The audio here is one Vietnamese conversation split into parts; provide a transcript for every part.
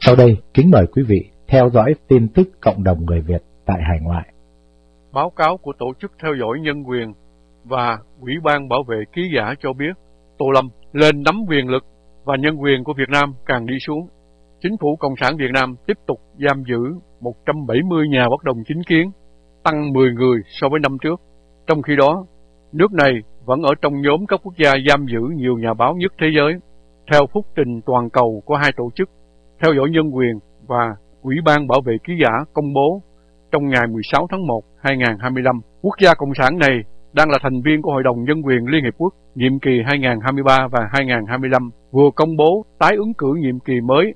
Sau đây, kính mời quý vị theo dõi tin tức cộng đồng người Việt tại hải ngoại. Báo cáo của Tổ chức Theo dõi Nhân quyền và Ủy ban Bảo vệ Ký giả cho biết Tô Lâm lên nắm quyền lực và nhân quyền của Việt Nam càng đi xuống. Chính phủ Cộng sản Việt Nam tiếp tục giam giữ 170 nhà bất đồng chính kiến, tăng 10 người so với năm trước. Trong khi đó, nước này vẫn ở trong nhóm các quốc gia giam giữ nhiều nhà báo nhất thế giới, theo phúc trình toàn cầu của hai tổ chức Theo dõi Nhân quyền và Ủy ban Bảo vệ Ký giả công bố trong ngày 16 tháng 1, 2025. Quốc gia Cộng sản này đang là thành viên của Hội đồng Nhân quyền Liên Hiệp Quốc nhiệm kỳ 2023 và 2025, vừa công bố tái ứng cử nhiệm kỳ mới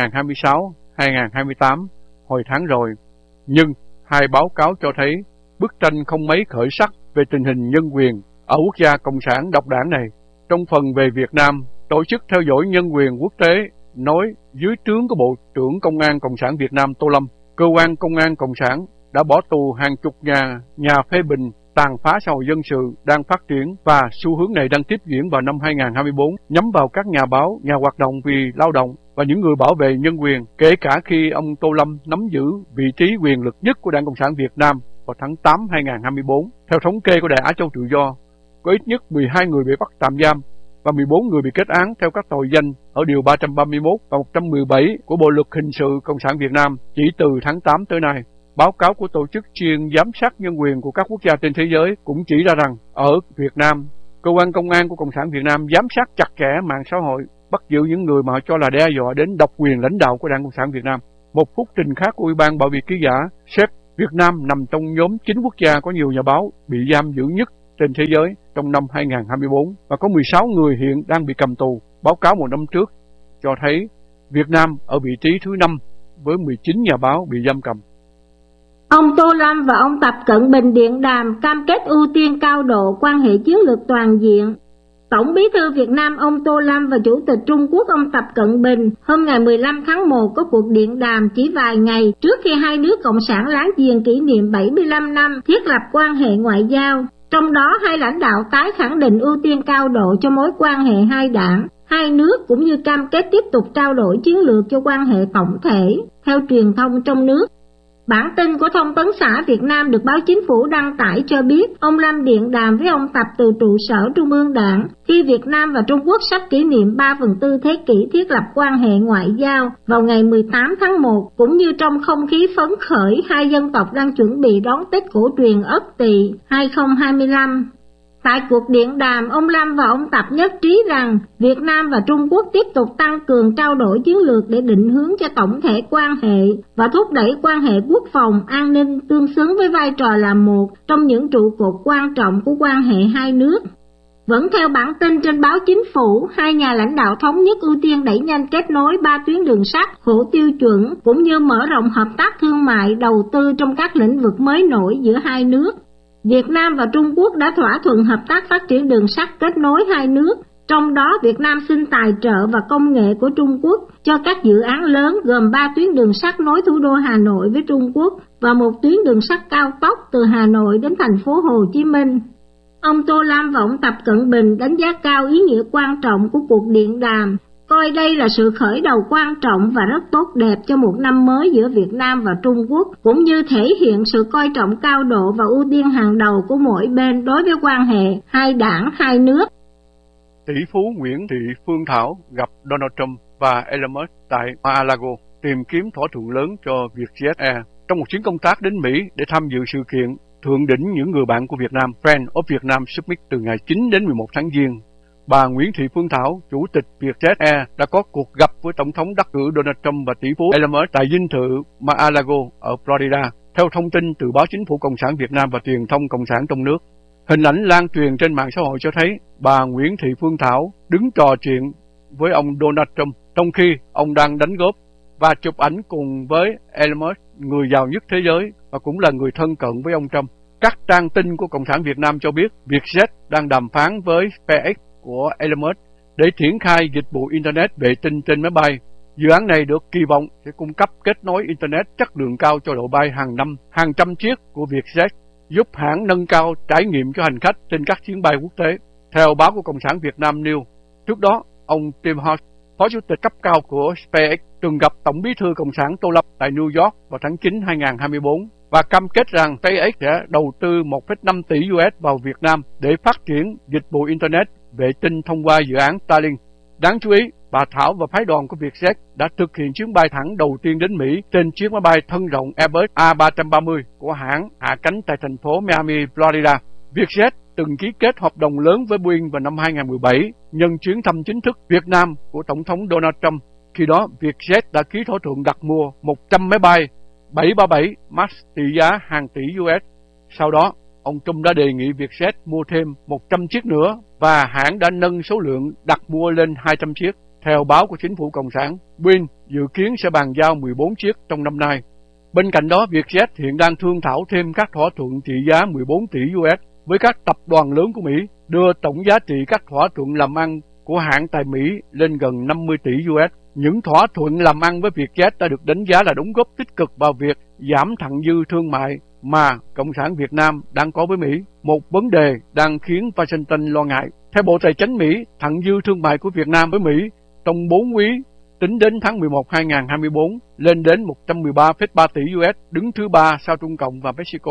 2026-2028 hồi tháng rồi. Nhưng hai báo cáo cho thấy bức tranh không mấy khởi sắc về tình hình nhân quyền ở quốc gia Cộng sản độc đảng này. Trong phần về Việt Nam, Tổ chức Theo dõi Nhân quyền quốc tế nói dưới trướng của Bộ trưởng Công an Cộng sản Việt Nam Tô Lâm, cơ quan công an Cộng sản đã bỏ tù hàng chục nhà phê bình tàn phá xã hội dân sự đang phát triển, và xu hướng này đang tiếp diễn vào năm 2024, nhắm vào các nhà báo, nhà hoạt động vì lao động và những người bảo vệ nhân quyền, kể cả khi ông Tô Lâm nắm giữ vị trí quyền lực nhất của Đảng Cộng sản Việt Nam vào tháng 8 2024. Theo thống kê của Đài Á Châu Tự Do, có ít nhất 12 người bị bắt tạm giam và 14 người bị kết án theo các tội danh ở Điều 331 và 117 của Bộ Luật Hình sự Cộng sản Việt Nam chỉ từ tháng 8 tới nay. Báo cáo của Tổ chức chuyên giám sát nhân quyền của các quốc gia trên thế giới cũng chỉ ra rằng ở Việt Nam, cơ quan công an của Cộng sản Việt Nam giám sát chặt chẽ mạng xã hội, bắt giữ những người mà họ cho là đe dọa đến độc quyền lãnh đạo của Đảng Cộng sản Việt Nam. Một phúc trình khác của Ủy ban Bảo vệ Ký giả xếp Việt Nam nằm trong nhóm 9 quốc gia có nhiều nhà báo bị giam giữ nhất trên thế giới trong năm 2024, và có 16 người hiện đang bị cầm tù. Báo cáo một năm trước cho thấy Việt Nam ở vị trí thứ 5 với 19 nhà báo bị giam cầm. Ông Tô Lâm và ông Tập Cận Bình điện đàm cam kết ưu tiên cao độ quan hệ chiến lược toàn diện. Tổng bí thư Việt Nam ông Tô Lâm và Chủ tịch Trung Quốc ông Tập Cận Bình hôm ngày 15 tháng 1 có cuộc điện đàm chỉ vài ngày trước khi hai nước cộng sản láng giềng kỷ niệm 75 năm thiết lập quan hệ ngoại giao. Trong đó, hai lãnh đạo tái khẳng định ưu tiên cao độ cho mối quan hệ hai đảng, hai nước, cũng như cam kết tiếp tục trao đổi chiến lược cho quan hệ tổng thể, theo truyền thông trong nước. Bản tin của Thông tấn xã Việt Nam được báo Chính phủ đăng tải cho biết ông Lâm điện đàm với ông Tập từ trụ sở Trung ương Đảng khi Việt Nam và Trung Quốc sắp kỷ niệm 3/4 thế kỷ thiết lập quan hệ ngoại giao vào ngày 18 tháng 1, cũng như trong không khí phấn khởi hai dân tộc đang chuẩn bị đón Tết cổ truyền Ất Tỵ 2025. Tại cuộc điện đàm, ông Lâm và ông Tập nhất trí rằng Việt Nam và Trung Quốc tiếp tục tăng cường trao đổi chiến lược để định hướng cho tổng thể quan hệ và thúc đẩy quan hệ quốc phòng, an ninh tương xứng với vai trò là một trong những trụ cột quan trọng của quan hệ hai nước. Vẫn theo bản tin trên báo Chính phủ, hai nhà lãnh đạo thống nhất ưu tiên đẩy nhanh kết nối 3 tuyến đường sắt hộ tiêu chuẩn, cũng như mở rộng hợp tác thương mại, đầu tư trong các lĩnh vực mới nổi giữa hai nước. Việt Nam và Trung Quốc đã thỏa thuận hợp tác phát triển đường sắt kết nối hai nước, trong đó Việt Nam xin tài trợ và công nghệ của Trung Quốc cho các dự án lớn gồm 3 tuyến đường sắt nối thủ đô Hà Nội với Trung Quốc và một tuyến đường sắt cao tốc từ Hà Nội đến thành phố Hồ Chí Minh. Ông Tô Lâm và ông Tập Cận Bình đánh giá cao ý nghĩa quan trọng của cuộc điện đàm, coi đây là sự khởi đầu quan trọng và rất tốt đẹp cho một năm mới giữa Việt Nam và Trung Quốc, cũng như thể hiện sự coi trọng cao độ và ưu tiên hàng đầu của mỗi bên đối với quan hệ hai đảng, hai nước. Tỷ phú Nguyễn Thị Phương Thảo gặp Donald Trump và Elon Musk tại Mar-a-Lago tìm kiếm thỏa thuận lớn cho Vietjet Air trong một chuyến công tác đến Mỹ để tham dự sự kiện thượng đỉnh những người bạn của Việt Nam Friends of Vietnam Summit từ ngày 9 đến 11 tháng Giêng. Bà Nguyễn Thị Phương Thảo, Chủ tịch Vietjet Air, đã có cuộc gặp với Tổng thống đắc cử Donald Trump và tỷ phú Elon Musk tại dinh thự Mar-a-Lago ở Florida, theo thông tin từ báo Chính phủ Cộng sản Việt Nam và truyền thông Cộng sản trong nước. Hình ảnh lan truyền trên mạng xã hội cho thấy bà Nguyễn Thị Phương Thảo đứng trò chuyện với ông Donald Trump trong khi ông đang đánh golf, và chụp ảnh cùng với Elon Musk, người giàu nhất thế giới và cũng là người thân cận với ông Trump. Các trang tin của Cộng sản Việt Nam cho biết Vietjet đang đàm phán với SpaceX của Elon Musk để triển khai dịch vụ Internet vệ tinh trên máy bay. Dự án này được kỳ vọng sẽ cung cấp kết nối Internet chất lượng cao cho đội bay hàng năm, hàng trăm chiếc của Vietjet, giúp hãng nâng cao trải nghiệm cho hành khách trên các chuyến bay quốc tế. Theo báo của Cộng sản Việt Nam News, trước đó, ông Tim Hart, Phó Chủ tịch cấp cao của SpaceX, từng gặp Tổng bí thư Cộng sản Tô Lâm tại New York vào tháng 9 2024 và cam kết rằng SpaceX sẽ đầu tư 1,5 tỷ US vào Việt Nam để phát triển dịch vụ Internet vệ tinh thông qua dự án Starlink. Đáng chú ý, bà Thảo và phái đoàn của Vietjet đã thực hiện chuyến bay thẳng đầu tiên đến Mỹ trên chiếc máy bay thân rộng Airbus A330 của hãng hạ cánh tại thành phố Miami, Florida. Vietjet từng ký kết hợp đồng lớn với Boeing vào năm 2017 nhân chuyến thăm chính thức Việt Nam của Tổng thống Donald Trump. Khi đó, Vietjet đã ký thỏa thuận đặt mua 100 máy bay 737 MAX trị giá hàng tỷ US. Sau đó, ông Trump đã đề nghị Vietjet mua thêm 100 chiếc nữa và hãng đã nâng số lượng đặt mua lên 200 chiếc. Theo báo của chính phủ Cộng sản, Boeing dự kiến sẽ bàn giao 14 chiếc trong năm nay. Bên cạnh đó, Vietjet hiện đang thương thảo thêm các thỏa thuận trị giá 14 tỷ US với các tập đoàn lớn của Mỹ, đưa tổng giá trị các thỏa thuận làm ăn của hãng tại Mỹ lên gần 50 tỷ US. Những thỏa thuận làm ăn với Vietjet đã được đánh giá là đóng góp tích cực vào việc giảm thặng dư thương mại mà Cộng sản Việt Nam đang có với Mỹ, một vấn đề đang khiến Washington lo ngại. Theo Bộ Tài chính Mỹ, thặng dư thương mại của Việt Nam với Mỹ trong 4 quý tính đến tháng 11 2024 lên đến 113,3 tỷ US, đứng thứ 3 sau Trung Cộng và Mexico.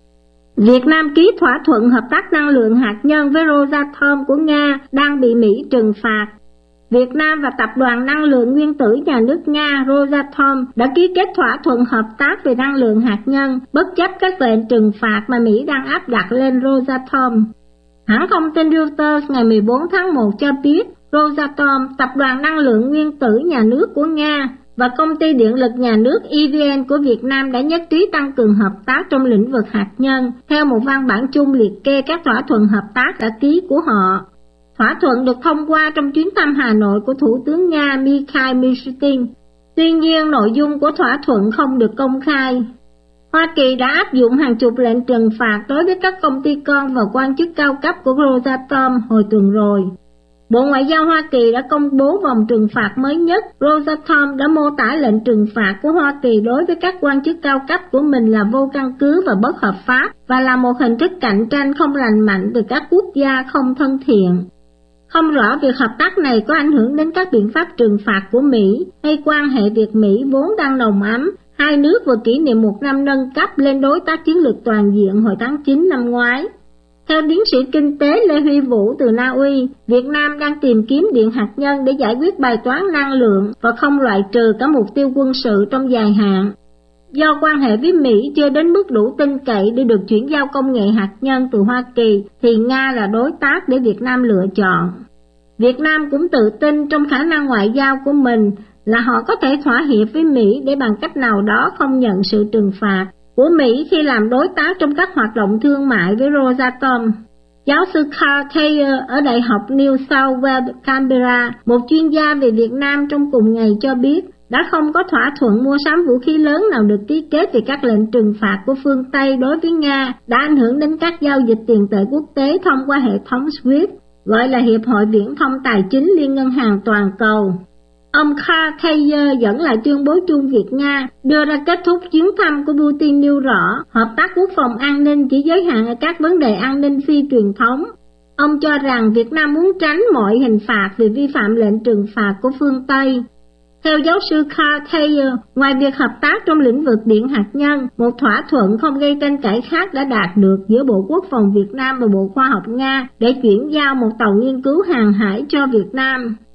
Việt Nam ký thỏa thuận hợp tác năng lượng hạt nhân với Rosatom của Nga đang bị Mỹ trừng phạt. Việt Nam và Tập đoàn Năng lượng Nguyên tử nhà nước Nga Rosatom đã ký kết thỏa thuận hợp tác về năng lượng hạt nhân bất chấp các lệnh trừng phạt mà Mỹ đang áp đặt lên Rosatom. Hãng thông tin Reuters ngày 14 tháng 1 cho biết Rosatom, Tập đoàn Năng lượng Nguyên tử nhà nước của Nga và Công ty Điện lực Nhà nước EVN của Việt Nam đã nhất trí tăng cường hợp tác trong lĩnh vực hạt nhân theo một văn bản chung liệt kê các thỏa thuận hợp tác đã ký của họ. Thỏa thuận được thông qua trong chuyến thăm Hà Nội của Thủ tướng Nga Mikhail Mishustin. Tuy nhiên, nội dung của thỏa thuận không được công khai. Hoa Kỳ đã áp dụng hàng chục lệnh trừng phạt đối với các công ty con và quan chức cao cấp của Rosatom hồi tuần rồi. Bộ Ngoại giao Hoa Kỳ đã công bố vòng trừng phạt mới nhất. Rosatom đã mô tả lệnh trừng phạt của Hoa Kỳ đối với các quan chức cao cấp của mình là vô căn cứ và bất hợp pháp và là một hình thức cạnh tranh không lành mạnh từ các quốc gia không thân thiện. Không rõ việc hợp tác này có ảnh hưởng đến các biện pháp trừng phạt của Mỹ hay quan hệ Việt-Mỹ vốn đang nồng ấm. Hai nước vừa kỷ niệm một năm nâng cấp lên đối tác chiến lược toàn diện hồi tháng 9 năm ngoái. Theo tiến sĩ kinh tế Lê Huy Vũ từ Na Uy, Việt Nam đang tìm kiếm điện hạt nhân để giải quyết bài toán năng lượng và không loại trừ cả mục tiêu quân sự trong dài hạn. Do quan hệ với Mỹ chưa đến mức đủ tin cậy để được chuyển giao công nghệ hạt nhân từ Hoa Kỳ, thì Nga là đối tác để Việt Nam lựa chọn. Việt Nam cũng tự tin trong khả năng ngoại giao của mình là họ có thể thỏa hiệp với Mỹ để bằng cách nào đó không nhận sự trừng phạt của Mỹ khi làm đối tác trong các hoạt động thương mại với Rosatom. Giáo sư Carl Thayer ở Đại học New South Wales, Canberra, một chuyên gia về Việt Nam trong cùng ngày cho biết, đã không có thỏa thuận mua sắm vũ khí lớn nào được ký kết về các lệnh trừng phạt của phương Tây đối với Nga đã ảnh hưởng đến các giao dịch tiền tệ quốc tế thông qua hệ thống SWIFT, gọi là Hiệp hội Viễn thông Tài chính Liên ngân hàng toàn cầu. Ông Carl Thayer dẫn lại tuyên bố chung Việt-Nga đưa ra kết thúc chuyến thăm của Putin nêu rõ hợp tác quốc phòng an ninh chỉ giới hạn ở các vấn đề an ninh phi truyền thống. Ông cho rằng Việt Nam muốn tránh mọi hình phạt vì vi phạm lệnh trừng phạt của phương Tây. Theo giáo sư Carl Thayer, ngoài việc hợp tác trong lĩnh vực điện hạt nhân, một thỏa thuận không gây tranh cãi khác đã đạt được giữa Bộ Quốc phòng Việt Nam và Bộ Khoa học Nga để chuyển giao một tàu nghiên cứu hàng hải cho Việt Nam.